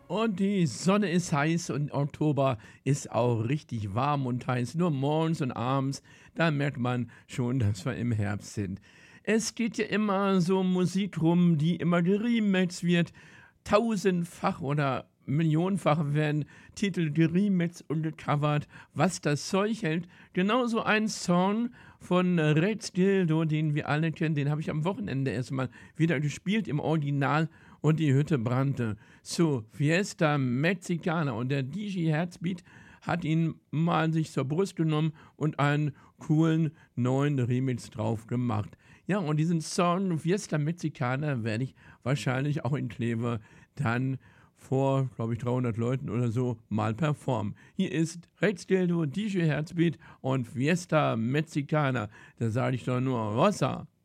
Und die Sonne ist heiß und Oktober ist auch richtig warm und heiß. Nur morgens und abends, da merkt man schon, dass wir im Herbst sind. Es geht ja immer so Musik rum, die immer geremixed wird. Tausendfach oder millionenfach werden Titel geremixed und gecovert, was das Zeug hält. Genauso ein Song von Red Dildo, den wir alle kennen, den habe ich am Wochenende erstmal wieder gespielt im Original und die Hütte brannte. So, Fiesta Mexicana und der DJ Herzbeat hat ihn mal sich zur Brust genommen und einen coolen neuen Remix drauf gemacht. Ja, und diesen Song Fiesta Mexicana werde ich wahrscheinlich auch in Kleve dann vor, glaube ich, 300 Leuten oder so mal performen. Hier ist Rex Dildo, DJ Herzbeat und Fiesta Mexicana. Da sage ich doch nur Rosa.